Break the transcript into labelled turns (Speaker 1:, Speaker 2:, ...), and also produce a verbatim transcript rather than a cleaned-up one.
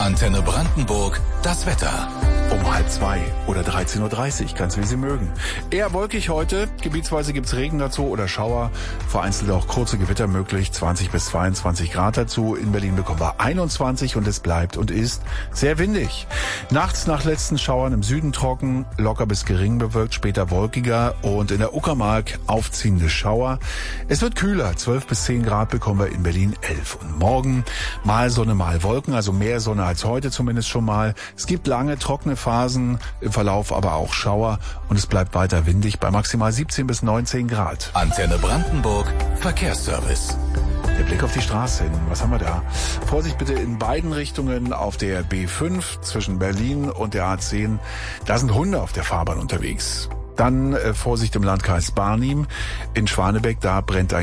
Speaker 1: Antenne Brandenburg, das Wetter.
Speaker 2: Um halb zwei oder dreizehn Uhr dreißig, ganz wie Sie mögen. Eher wolkig heute, gebietsweise gibt's Regen dazu oder Schauer, vereinzelt auch kurze Gewitter möglich, zwanzig bis zweiundzwanzig Grad dazu. In Berlin bekommen wir einundzwanzig und es bleibt und ist sehr windig. Nachts nach letzten Schauern im Süden trocken, locker bis gering bewölkt, später wolkiger und in der Uckermark aufziehende Schauer. Es wird kühler, zwölf bis zehn Grad bekommen wir in Berlin, elf. Und morgen mal Sonne, mal Wolken, also mehr Sonne als heute zumindest schon mal. Es gibt lange trockene Phasen, im Verlauf aber auch Schauer und es bleibt weiter windig bei maximal siebzehn bis neunzehn Grad.
Speaker 1: Antenne Brandenburg, Verkehrsservice.
Speaker 2: Der Blick auf die Straße hin. Was haben wir da? Vorsicht bitte in beiden Richtungen auf der B fünf zwischen Berlin und der A zehn. Da sind Hunde auf der Fahrbahn unterwegs. Dann äh, Vorsicht im Landkreis Barnim. In Schwanebeck, da brennt ein